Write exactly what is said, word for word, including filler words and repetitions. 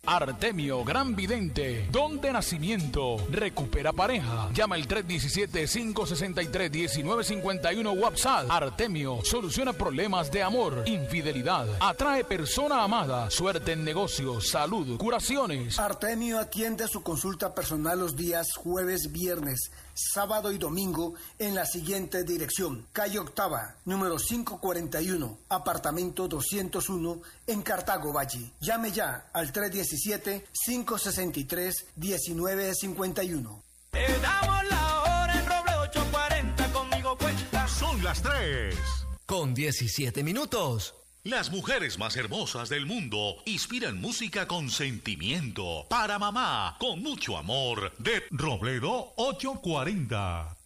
Artemio Gran Vidente, don de nacimiento, recupera pareja. Llama el tres uno siete, cinco seis tres, uno nueve cinco uno WhatsApp. Artemio soluciona problemas de amor, infidelidad, atrae persona amada, suerte en negocios, salud, curaciones. Artemio atiende su consulta personal los días jueves, viernes, sábado y domingo en la siguiente dirección: calle Octava, número quinientos cuarenta y uno, apartamento doscientos uno, en Cartago Valle. Llame ya al tres uno siete, cinco seis tres, uno nueve cinco uno. Te damos la hora en Roble ocho cuarenta, conmigo cuenta. Son las tres. Con diecisiete minutos. Las mujeres más hermosas del mundo inspiran música con sentimiento. Para mamá, con mucho amor, de Robledo ochocientos cuarenta.